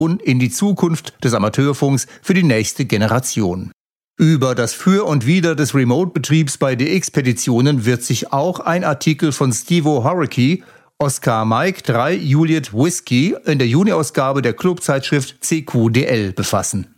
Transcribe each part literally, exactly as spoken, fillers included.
in die Zukunft des Amateurfunks für die nächste Generation. Über das Für und Wider des Remote-Betriebs bei D X-Petitionen wird sich auch ein Artikel von Stevo Horicki, Oscar Mike drei Juliet Whiskey in der Juni-Ausgabe der Clubzeitschrift C Q D L befassen.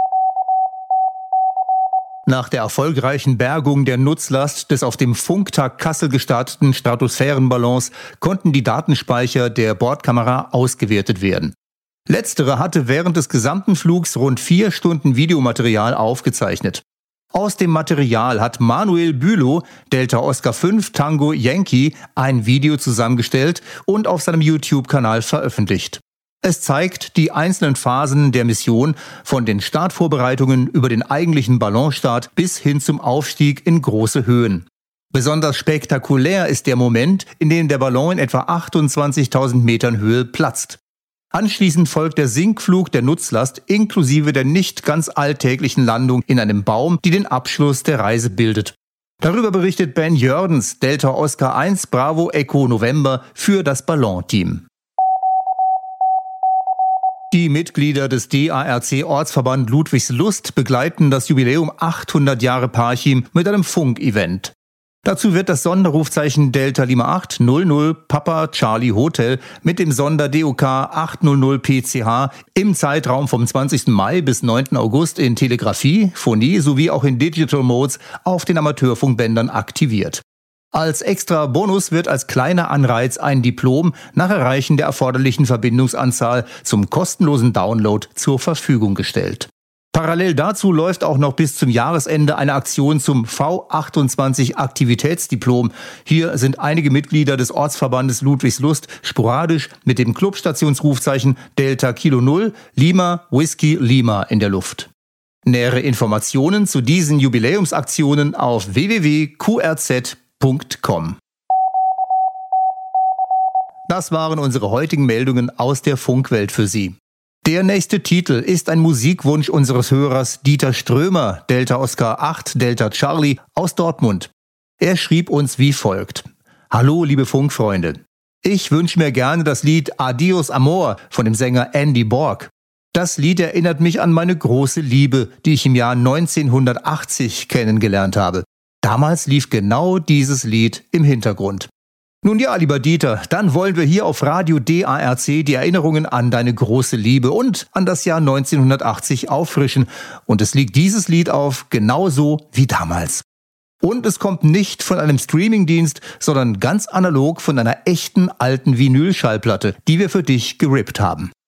Nach der erfolgreichen Bergung der Nutzlast des auf dem Funktag Kassel gestarteten Stratosphärenballons konnten die Datenspeicher der Bordkamera ausgewertet werden. Letztere hatte während des gesamten Flugs rund vier Stunden Videomaterial aufgezeichnet. Aus dem Material hat Manuel Bülow, Delta Oscar fünf Tango Yankee, ein Video zusammengestellt und auf seinem YouTube-Kanal veröffentlicht. Es zeigt die einzelnen Phasen der Mission, von den Startvorbereitungen über den eigentlichen Ballonstart bis hin zum Aufstieg in große Höhen. Besonders spektakulär ist der Moment, in dem der Ballon in etwa achtundzwanzigtausend Metern Höhe platzt. Anschließend folgt der Sinkflug der Nutzlast inklusive der nicht ganz alltäglichen Landung in einem Baum, die den Abschluss der Reise bildet. Darüber berichtet Ben Jördens, Delta Oscar eins Bravo Echo November für das Ballonteam. Die Mitglieder des D A R C-Ortsverband Ludwigslust begleiten das Jubiläum achthundert Jahre Parchim mit einem Funkevent. Dazu wird das Sonderrufzeichen Delta Lima acht null null Papa Charlie Hotel mit dem Sonder-D O K achthundert P C H im Zeitraum vom zwanzigsten Mai bis neunten August in Telegrafie, Phonie sowie auch in Digital Modes auf den Amateurfunkbändern aktiviert. Als extra Bonus wird als kleiner Anreiz ein Diplom nach Erreichen der erforderlichen Verbindungsanzahl zum kostenlosen Download zur Verfügung gestellt. Parallel dazu läuft auch noch bis zum Jahresende eine Aktion zum V achtundzwanzig Aktivitätsdiplom. Hier sind einige Mitglieder des Ortsverbandes Ludwigslust sporadisch mit dem Clubstationsrufzeichen Delta Kilo null Lima Whisky Lima in der Luft. Nähere Informationen zu diesen Jubiläumsaktionen auf w w w punkt q r z punkt com. Das waren unsere heutigen Meldungen aus der Funkwelt für Sie. Der nächste Titel ist ein Musikwunsch unseres Hörers Dieter Strömer, Delta Oscar acht Delta Charlie aus Dortmund. Er schrieb uns wie folgt: Hallo liebe Funkfreunde, ich wünsche mir gerne das Lied Adios Amor von dem Sänger Andy Borg. Das Lied erinnert mich an meine große Liebe, die ich im Jahr neunzehnhundertachtzig kennengelernt habe. Damals lief genau dieses Lied im Hintergrund. Nun ja, lieber Dieter, dann wollen wir hier auf Radio D A R C die Erinnerungen an deine große Liebe und an das Jahr neunzehnhundertachtzig auffrischen. Und es liegt dieses Lied auf, genauso wie damals. Und es kommt nicht von einem Streamingdienst, sondern ganz analog von einer echten alten Vinylschallplatte, die wir für dich gerippt haben.